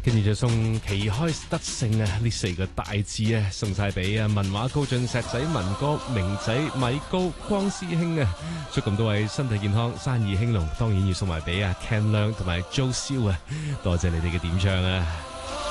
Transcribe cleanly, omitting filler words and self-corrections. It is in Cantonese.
跟住就送旗開得勝啊！呢4個大字啊，送晒俾啊文華高進、石仔、文哥、明仔、米高、光師兄啊！祝咁多位身體健康、生意興隆，當然要送埋俾啊 Ken 亮同埋 Jo 蕭啊！多謝你哋嘅點唱啊！